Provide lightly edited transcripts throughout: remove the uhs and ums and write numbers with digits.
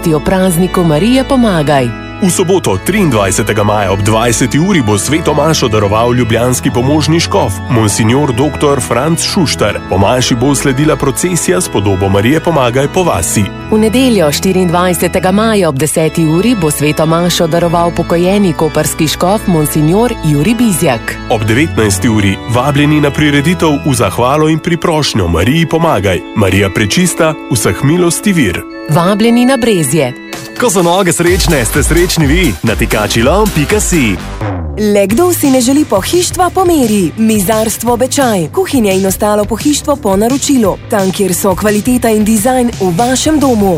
vesti o prazniku Marije Pomagaj. V soboto 23. maja ob 20. uri bo sveto mašo daroval ljubljanski pomožni škof, monsignor dr. Franc Šuštar. Po maši bo sledila procesija s podobo Marije Pomagaj po vasi. V nedeljo 24. maja ob 10. uri bo sveto mašo daroval pokojeni koprski škof, monsignor Jurij Bizjak. Ob 19. uri vabljeni na prireditev v zahvalo in priprošnjo Mariji Pomagaj. Marija Prečista, vseh milosti vir. Vabljeni na Brezje. Ko so noge srečne, ste srečni vi. natikačilom.si. Le kdo si ne želi pohištva po meri? Mizarstvo Bečaj. Kuhinja in ostalo pohištvo po naročilu. Tam, kjer so kvaliteta in dizajn v vašem domu.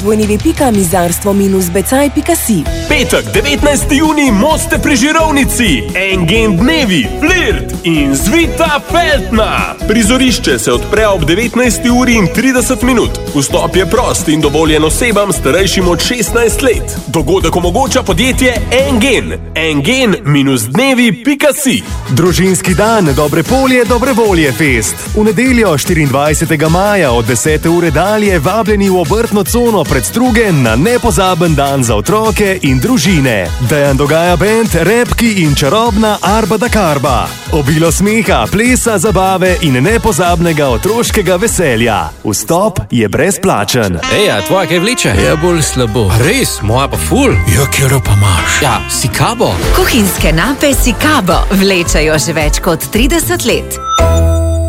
3x-mizarstvo-becaj.si. Petek, 19. junij, Moste pri Žirovnici. Engen dnevi, flirt in zvita feltna. Prizorišče se odpre ob 19:30. Vstop je prost in dovoljen osebam starejšim od 16 let. Dogodek omogoča podjetje Engen. Engen-dnevi.si. Družinski dan, dobre polje, dobre volje fest. V nedeljo 24. maja od 10. ure dalje vabljeni v obrtno cono pred Struge na nepozaben dan za otroke in družine. Dejan dogaja band, repki in čarobna Arba da Karba. Obilo smeha, plesa, zabave in nepozabnega otroškega veselja. Vstop je brezplačen. Ej, a tvoja kaj vleče? Ja, bolj slabo. Res, moja pa ful. Ja, kjero pa imaš? Ja, si kabo. Kuhinjske nape Sikabo vlečejo že več kot 30 let.